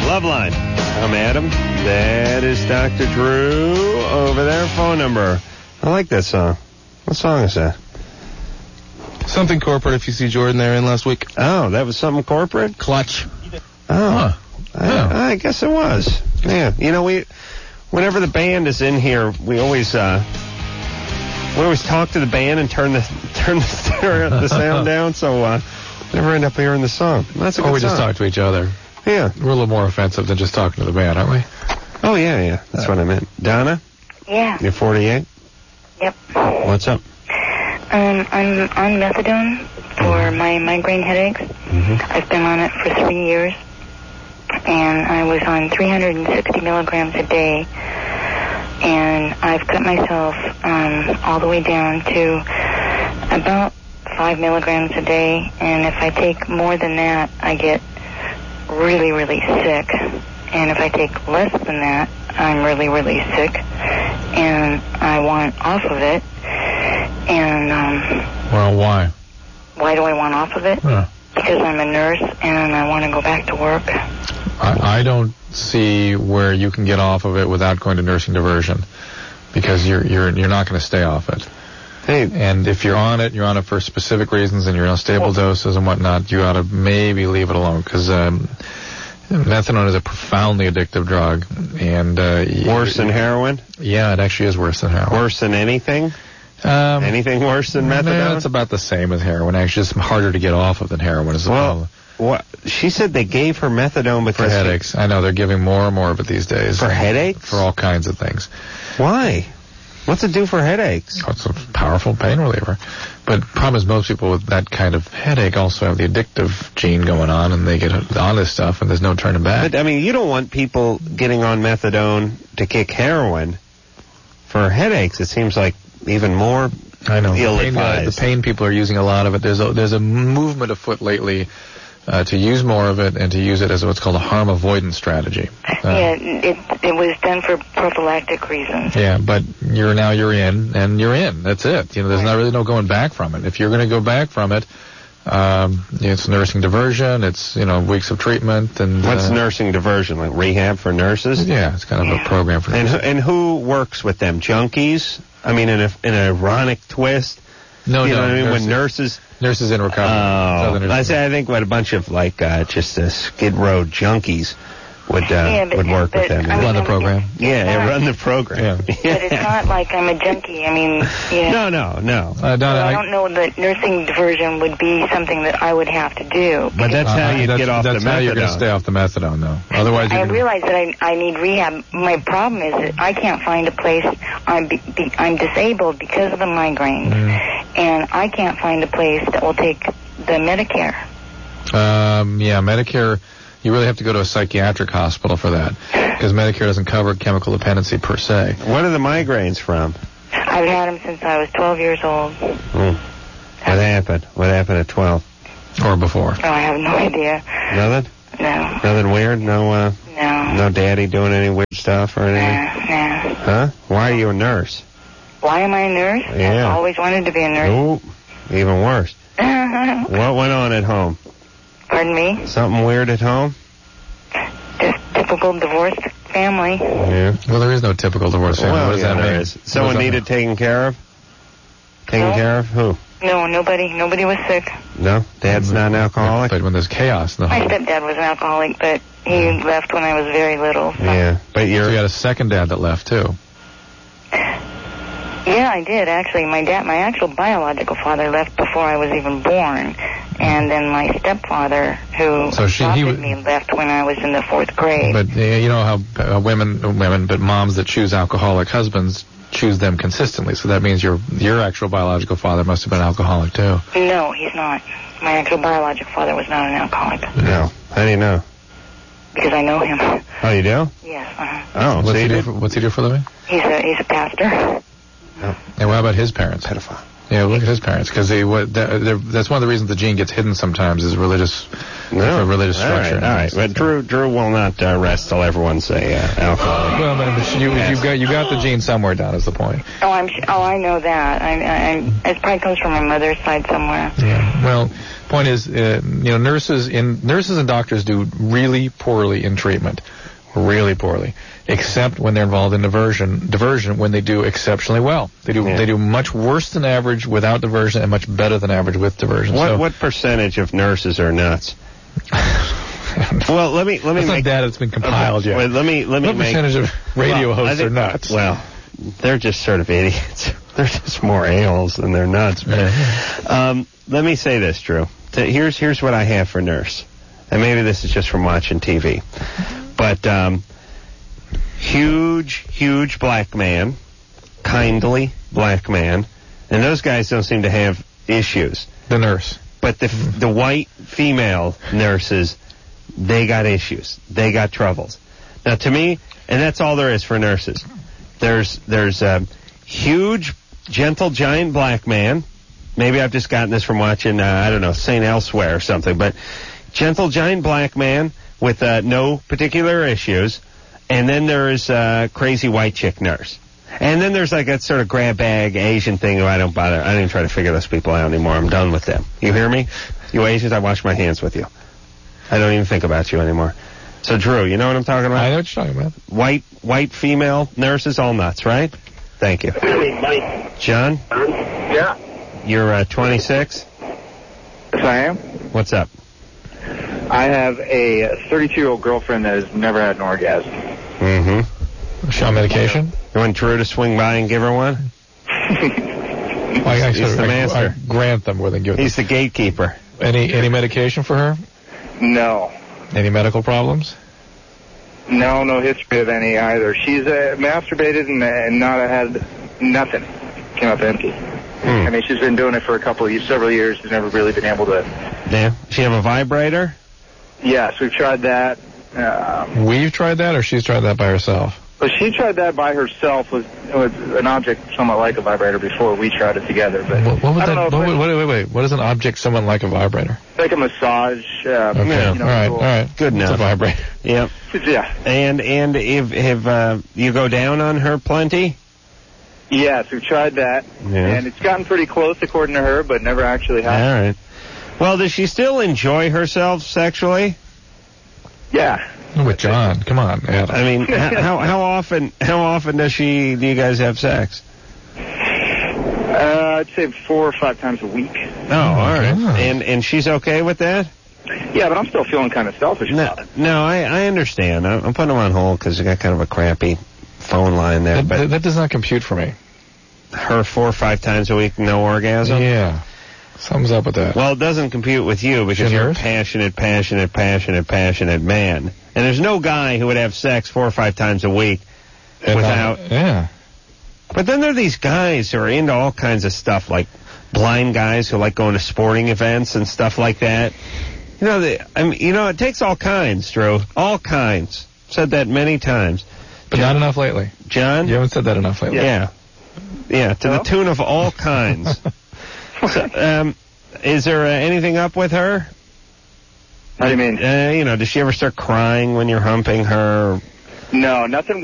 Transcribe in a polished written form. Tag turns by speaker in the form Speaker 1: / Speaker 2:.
Speaker 1: Loveline. I'm Adam. That is Dr. Drew over there. Phone number. I like that song. What song is that?
Speaker 2: Something corporate, if you see Jordan there in last week.
Speaker 1: Oh, that was something corporate?
Speaker 2: Clutch.
Speaker 1: Oh. I guess it was. Yeah. You know, whenever the band is in here, we always talk to the band and turn the sound down, so never end up hearing the song. That's a good song.
Speaker 2: Or we just talk to each other.
Speaker 1: Yeah.
Speaker 2: We're a little more offensive than just talking to the band, aren't we?
Speaker 1: Oh, yeah. That's what I meant. Donna?
Speaker 3: Yeah.
Speaker 1: You're 48?
Speaker 3: Yep.
Speaker 1: What's up?
Speaker 3: I'm on methadone for my migraine headaches.
Speaker 1: Mm-hmm.
Speaker 3: I've been on it for 3 years, and I was on 360 milligrams a day, and I've cut myself all the way down to about 5 milligrams a day, and if I take more than that, I get really, really sick, and if I take less than that, I'm really, really sick, and I want off of it. And,
Speaker 2: well, why?
Speaker 3: Why do I want off of it?
Speaker 2: Yeah.
Speaker 3: Because I'm a nurse and I want to go back to work.
Speaker 2: I don't see where you can get off of it without going to nursing diversion, because you're not going to stay off it.
Speaker 1: Hey.
Speaker 2: And if you're on it for specific reasons and you're on stable doses and whatnot, you ought to maybe leave it alone, because methadone is a profoundly addictive drug. And
Speaker 1: worse than heroin?
Speaker 2: Yeah, it actually is worse than heroin.
Speaker 1: Worse than anything? Anything worse than methadone?
Speaker 2: No, it's about the same as heroin. Actually, it's harder to get off of than heroin is the problem.
Speaker 1: What? She said they gave her methadone because...
Speaker 2: For headaches. I know, they're giving more and more of it these days.
Speaker 1: For headaches?
Speaker 2: For all kinds of things.
Speaker 1: Why? What's it do for headaches?
Speaker 2: Oh, it's a powerful pain reliever. But the problem is most people with that kind of headache also have the addictive gene going on, and they get on this stuff, and there's no turning back.
Speaker 1: But, I mean, you don't want people getting on methadone to kick heroin for headaches. It seems like even more ill-advised.
Speaker 2: The pain people are using a lot of it. There's a movement afoot lately to use more of it and to use it as what's called a harm avoidance strategy.
Speaker 3: It was done for prophylactic reasons.
Speaker 2: Yeah, but you're in, and you're in. That's it. You know, there's not really no going back from it. If you're going to go back from it, it's nursing diversion. It's weeks of treatment. And
Speaker 1: what's nursing diversion? Like rehab for nurses?
Speaker 2: Yeah, it's kind of a program for nurses.
Speaker 1: And who works with them? Junkies? I mean, in an ironic twist.
Speaker 2: No,
Speaker 1: you know what I mean?
Speaker 2: Nurses,
Speaker 1: when
Speaker 2: nurses in recovery.
Speaker 1: Oh, I think what a bunch of just Skid Row junkies would work with them.
Speaker 2: Run the program.
Speaker 1: Run the program.
Speaker 2: Yeah.
Speaker 3: But it's not like I'm a junkie. I mean,
Speaker 1: No.
Speaker 2: Donna,
Speaker 3: I don't know that nursing diversion would be something that I would have to do.
Speaker 1: But that's how you get off the methadone.
Speaker 2: That's how you're going to stay off the methadone, though. Otherwise,
Speaker 3: I realize that I need rehab. My problem is that I can't find a place. I'm disabled because of the migraine, and I can't find a place that will take the Medicare.
Speaker 2: Medicare. You really have to go to a psychiatric hospital for that, because Medicare doesn't cover chemical dependency per se.
Speaker 1: What are the migraines from?
Speaker 3: I've had them since I was 12 years old.
Speaker 1: What happened? What happened at 12?
Speaker 2: Or before?
Speaker 3: Oh, I have no idea.
Speaker 1: Nothing?
Speaker 3: No.
Speaker 1: Nothing weird? No. No daddy doing any weird stuff or anything?
Speaker 3: No.
Speaker 1: Huh? Why are you a nurse?
Speaker 3: Why am I a nurse?
Speaker 1: Yeah.
Speaker 3: I've always wanted to be a nurse.
Speaker 1: Oh, even worse. What went on at home?
Speaker 3: Pardon me?
Speaker 1: Something weird at home?
Speaker 3: Just typical divorced family.
Speaker 1: Yeah.
Speaker 2: Well, there is no typical divorce family. What does that mean?
Speaker 1: Someone needed taken care of? Taken care of? Who?
Speaker 3: No, nobody was sick.
Speaker 1: No? Dad's not an alcoholic?
Speaker 2: But when there's chaos in the
Speaker 3: My
Speaker 2: home.
Speaker 3: stepdad was an alcoholic, but he left when I was very little. So.
Speaker 1: Yeah. But
Speaker 2: So you had a second dad that left, too.
Speaker 3: Yeah, I did, actually. My actual biological father left before I was even born. And then my stepfather, who adopted me, left when I was in the 4th grade.
Speaker 2: But you know how but moms that choose alcoholic husbands choose them consistently. So that means your actual biological father must have been an alcoholic, too.
Speaker 3: No, he's not. My actual biological father was not an alcoholic.
Speaker 1: No. How do you know?
Speaker 3: Because I know him.
Speaker 1: Oh, you do?
Speaker 3: Yes.
Speaker 1: Oh,
Speaker 2: what's he do for a living?
Speaker 3: He's a pastor.
Speaker 1: Oh.
Speaker 2: And what about his parents?
Speaker 1: Pedophile.
Speaker 2: Yeah, look at his parents, because that's one of the reasons the gene gets hidden sometimes is religious structure.
Speaker 1: All right. But Drew will not rest till everyone's alcoholic.
Speaker 2: Well, you got the gene somewhere down is the point.
Speaker 3: I know that. It probably comes from my mother's side somewhere.
Speaker 2: Yeah. Well, Point is, nurses and doctors do really poorly in treatment, really poorly, except when they're involved in diversion when they do exceptionally well. They do much worse than average without diversion and much better than average with diversion.
Speaker 1: What percentage of nurses are nuts? Well, let me
Speaker 2: That's not data that's been compiled yet.
Speaker 1: Let me
Speaker 2: what percentage of radio hosts are nuts?
Speaker 1: Well, they're just sort of idiots. They're just more a-holes than they're nuts. Let me say this, Drew. Here's what I have for nurse. And maybe this is just from watching TV. But huge black man, kindly black man, and those guys don't seem to have issues.
Speaker 2: The nurse.
Speaker 1: But the white female nurses, they got issues. They got troubles. Now, to me, and that's all there is for nurses. There's a huge, gentle, giant black man. Maybe I've just gotten this from watching, St. Elsewhere or something. But gentle, giant black man with no particular issues. And then there's a crazy white chick nurse. And then there's like that sort of grab bag Asian thing who I don't bother. I don't even try to figure those people out anymore. I'm done with them. You hear me? You Asians, I wash my hands with you. I don't even think about you anymore. So, Drew, you know what I'm talking about?
Speaker 2: I know what you're talking about.
Speaker 1: White female nurses, all nuts, right? Thank you. John?
Speaker 4: Yeah.
Speaker 1: You're 26?
Speaker 4: Yes, I am.
Speaker 1: What's up?
Speaker 4: I have a 32-year-old girlfriend that has never had an orgasm.
Speaker 1: Mm-hmm.
Speaker 2: Is she on medication?
Speaker 1: You want Drew to swing by and give her one?
Speaker 2: He's
Speaker 1: the master.
Speaker 2: I grant them more than give them.
Speaker 1: He's the gatekeeper.
Speaker 2: Any medication for her?
Speaker 4: No.
Speaker 2: Any medical problems?
Speaker 4: No history of any either. She's masturbated and not had nothing. Came up empty. I mean, she's been doing it for several years. She's never really been able to.
Speaker 1: Yeah. Does she have a vibrator?
Speaker 4: Yes, we've tried that.
Speaker 2: We've tried that, or she's tried that by herself?
Speaker 4: Well, she tried that by herself with an object somewhat like a vibrator before we tried it together. But
Speaker 2: what was that? Wait. What is an object somewhat like a vibrator?
Speaker 4: Like a massage.
Speaker 2: Okay. All right.
Speaker 1: Good enough.
Speaker 2: It's a vibrator.
Speaker 1: Yep.
Speaker 4: Yeah.
Speaker 1: And if you go down on her plenty?
Speaker 4: Yes, we've tried that.
Speaker 1: Yeah.
Speaker 4: And it's gotten pretty close according to her, but never actually happened.
Speaker 1: All right. Well, does she still enjoy herself sexually?
Speaker 4: Yeah.
Speaker 2: With John, come on, Adam.
Speaker 1: I mean, how often do you guys have sex?
Speaker 4: I'd say 4 or 5 times a week.
Speaker 1: Oh, all right. And she's okay with that?
Speaker 4: Yeah, but I'm still feeling kind of selfish about it.
Speaker 1: No, I understand. I'm putting them on hold because you got kind of a crappy phone line there. But
Speaker 2: that does not compute for me.
Speaker 1: Her 4 or 5 times a week, no orgasm?
Speaker 2: Yeah. Something's up with that.
Speaker 1: Well, it doesn't compute with you because you're a passionate man. And there's no guy who would have sex 4 or 5 times a week without...
Speaker 2: Yeah.
Speaker 1: But then there are these guys who are into all kinds of stuff, like blind guys who like going to sporting events and stuff like that. It takes all kinds, Drew. All kinds. Said that many times.
Speaker 2: But not enough lately.
Speaker 1: John?
Speaker 2: You haven't said that enough lately.
Speaker 1: Yeah, to the tune of all kinds. So, is there anything up with her?
Speaker 4: How do you mean?
Speaker 1: Does she ever start crying when you're humping her?
Speaker 4: No, nothing.